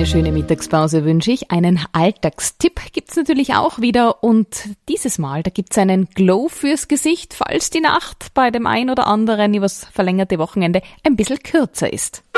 Eine schöne Mittagspause wünsche ich. Einen Alltagstipp gibt's natürlich auch wieder und dieses Mal, da gibt's einen Glow fürs Gesicht, falls die Nacht bei dem ein oder anderen übers verlängerte Wochenende ein bisschen kürzer ist.